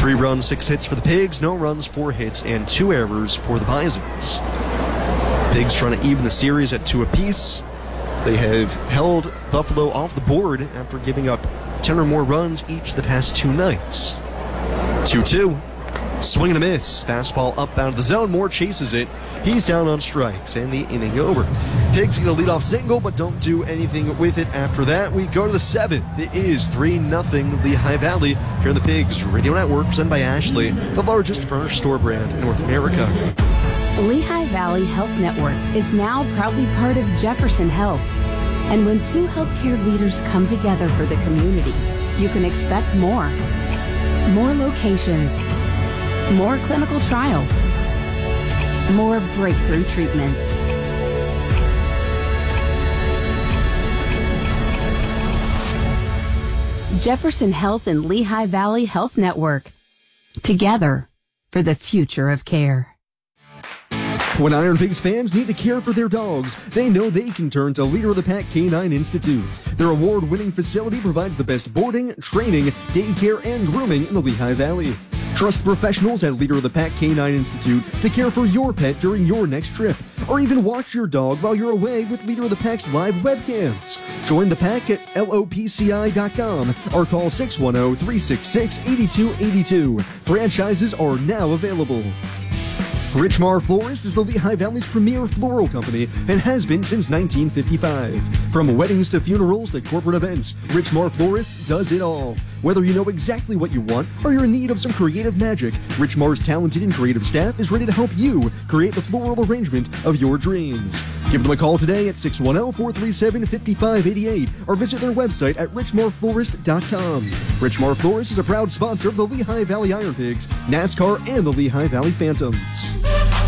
3 runs, 6 hits for the Pigs, no runs, 4 hits, and 2 errors for the Bisons. Pigs trying to even the series at 2 apiece. They have held Buffalo off the board after giving up 10 or more runs each the past 2 nights. 2-2. Swing and a miss. Fastball up out of the zone. Moore chases it. He's down on strikes, and the inning over. Pigs get a leadoff single, but don't do anything with it after that. We go to the 7th. It is 3-0 Lehigh Valley here on the Pigs Radio Network, presented by Ashley, the largest furniture store brand in North America. Lehigh Valley Health Network is now proudly part of Jefferson Health. And when 2 healthcare leaders come together for the community, you can expect more. More locations. More clinical trials. More breakthrough treatments. Jefferson Health and Lehigh Valley Health Network. Together for the future of care. When Iron Pigs fans need to care for their dogs, they know they can turn to Leader of the Pack Canine Institute. Their award-winning facility provides the best boarding, training, daycare, and grooming in the Lehigh Valley. Trust professionals at Leader of the Pack Canine Institute to care for your pet during your next trip, or even watch your dog while you're away with Leader of the Pack's live webcams. Join the pack at lopci.com or call 610-366-8282. Franchises are now available. Richmar Florist is the Lehigh Valley's premier floral company and has been since 1955. From weddings to funerals to corporate events, Richmar Florist does it all. Whether you know exactly what you want or you're in need of some creative magic, Richmar's talented and creative staff is ready to help you create the floral arrangement of your dreams. Give them a call today at 610-437-5588 or visit their website at richmarflorist.com. Richmar Florist is a proud sponsor of the Lehigh Valley Iron Pigs, NASCAR, and the Lehigh Valley Phantoms.